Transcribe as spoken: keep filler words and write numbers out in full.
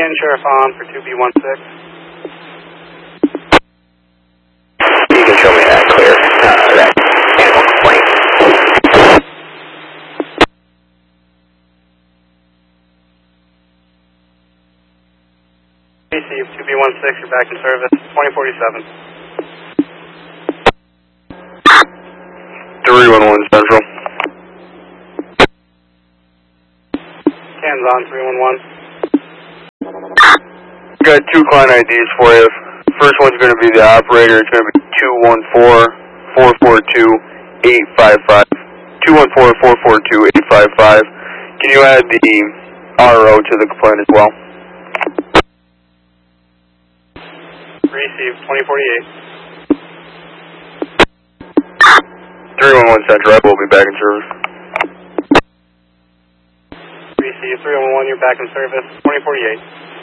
Can Sheriff on for two B one six. You can show me that clear, uh, that animal complaint. Receive two B one six, you're back in service, twenty forty-seven. three one one Central. Can's on, three one one. Got two client I Ds for you. First one's going to be the operator. It's going to be two one four, four four two, eight five five. two one four, four four two, eight five five. Can you add the R O to the complaint as well? Receive, twenty forty-eight. three one one Central, I will be back in service. Receive, three one one, you're back in service, twenty forty-eight.